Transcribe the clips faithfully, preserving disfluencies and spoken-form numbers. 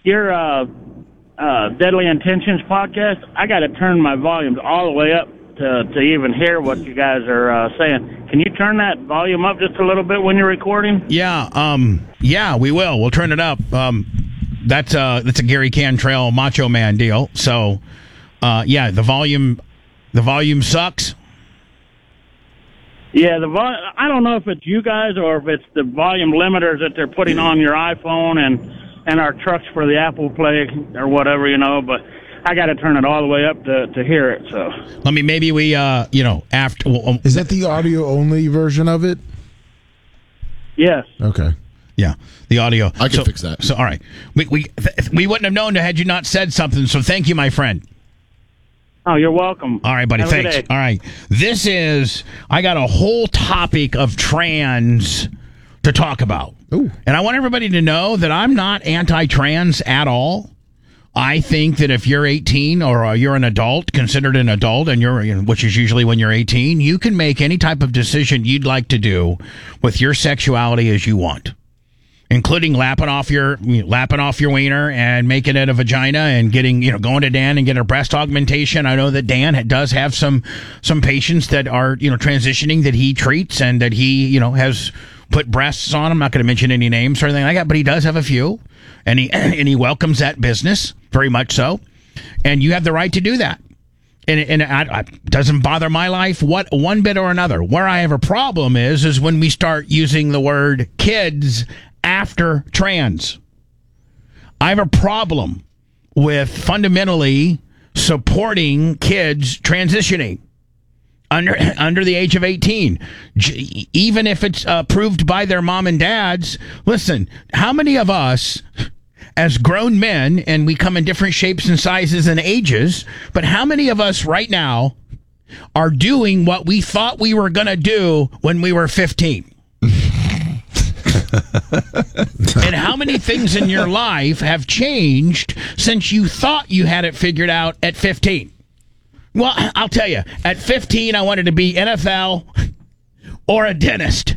your uh, uh, Deadly Intentions podcast, I got to turn my volumes all the way up to, to even hear what you guys are uh, saying. Can you turn that volume up just a little bit when you're recording? Yeah, um, yeah, we will. We'll turn it up. Um, that's, uh, that's a Gary Cantrell Macho Man deal. So, uh, yeah, the volume, the volume sucks. Yeah, the vol- I don't know if it's you guys or if it's the volume limiters that they're putting on your iPhone and, and our trucks for the Apple Play or whatever, you know, but I got to turn it all the way up to, to hear it. So let me, maybe we, uh, you know, after. Well, Is that the audio only version of it? Yes. Okay. Yeah, the audio. I can so, fix that. So, all right. We, we, th- we wouldn't have known had you not said something, so thank you, my friend. Oh, you're welcome. All right, buddy. Have a good Thanks. day. All right. This is, I got a whole topic of trans to talk about. Ooh. And I want everybody to know that I'm not anti-trans at all. I think that if you're eighteen or you're an adult, considered an adult, and you're, which is usually when you're eighteen, you can make any type of decision you'd like to do with your sexuality as you want, including lapping off your lapping off your wiener and making it a vagina and getting, you know, going to Dan and getting a breast augmentation. I know that Dan does have some some patients that are, you know, transitioning that he treats and that he, you know, has put breasts on. I'm not going to mention any names or anything like that, but he does have a few, and he and he welcomes that business very much so, and you have the right to do that. And, and it doesn't bother my life what one bit or another. Where I have a problem is is when we start using the word kids after trans. I have a problem with fundamentally supporting kids transitioning under under the age of eighteen, J- even if it's approved by their mom and dads. Listen, how many of us as grown men, and we come in different shapes and sizes and ages, but how many of us right now are doing what we thought we were going to do when we were fifteen? And how many things in your life have changed since you thought you had it figured out at fifteen? Well, I'll tell you, at fifteen, I wanted to be N F L or a dentist.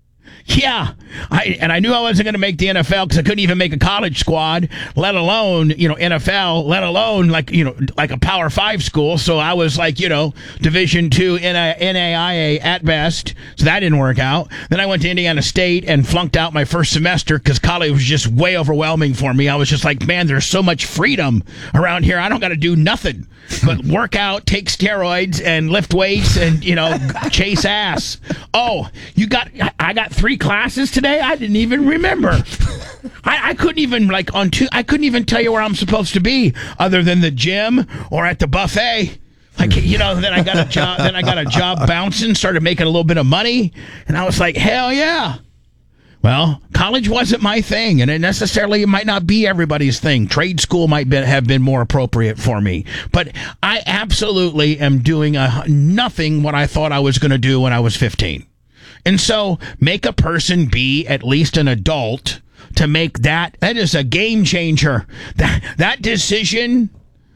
Yeah, I and I knew I wasn't going to make the N F L because I couldn't even make a college squad, let alone, you know, N F L, let alone like, you know, like a Power Five school. So I was like, you know, Division Two N A I A at best. So that didn't work out. Then I went to Indiana State and flunked out my first semester because college was just way overwhelming for me. I was just like, man, there's so much freedom around here. I don't got to do nothing but work out, take steroids, and lift weights, and, you know, chase ass. Oh, you got, I got three classes today? I didn't even remember. I, I couldn't even, like, on two, I couldn't even tell you where I'm supposed to be other than the gym or at the buffet. Like, you know, then I got a job, then I got a job bouncing, started making a little bit of money, and I was like, hell yeah. Well, college wasn't my thing, and it necessarily might not be everybody's thing. Trade school might be, have been more appropriate for me. But I absolutely am doing a, nothing what I thought I was going to do when I was fifteen. And so make a person be at least an adult to make that. That is a game changer. That, that decision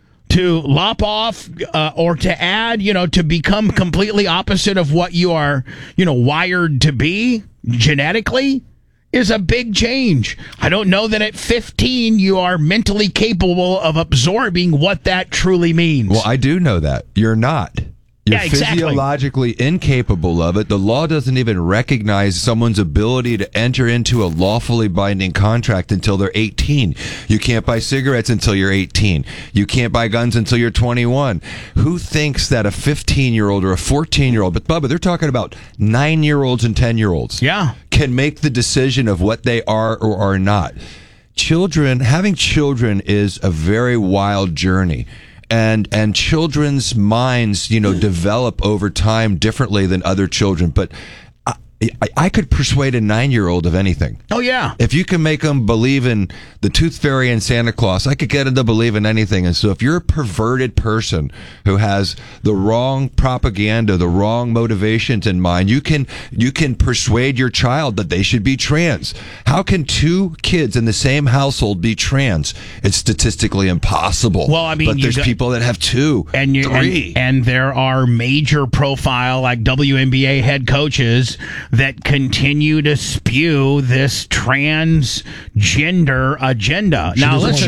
to lop off uh, or to add, you know, to become completely opposite of what you are, you know, wired to be genetically is a big change. I don't know that at fifteen you are mentally capable of absorbing what that truly means. Well, I do know that. You're not. You're Yeah, exactly. physiologically incapable of it. The law doesn't even recognize someone's ability to enter into a lawfully binding contract until they're eighteen. You can't buy cigarettes until you're eighteen. You can't buy guns until you're twenty-one. Who thinks that a fifteen-year-old or a fourteen-year-old, but Bubba, they're talking about nine-year-olds and ten-year-olds, Yeah. can make the decision of what they are or are not. Children, having children is a very wild journey. And and children's minds, you know, develop over time differently than other children. But I, I, I could persuade a nine-year-old of anything. Oh, yeah. If you can make them believe in the Tooth Fairy and Santa Claus, I could get them to believe in anything. And so if you're a perverted person who has the wrong propaganda, the wrong motivations in mind, you can you can persuade your child that they should be trans. How can two kids in the same household be trans? It's statistically impossible. Well, I mean, but you there's got- people that have two, And, you, three. and and there are major profile like W N B A head coaches that continue to spew this transgender agenda. She now doesn't listen.